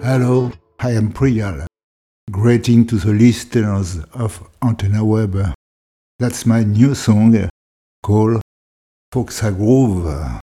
Hello, I am Priyal. Greeting to the listeners of Antenna Web. That's my new song called Foxa Groove.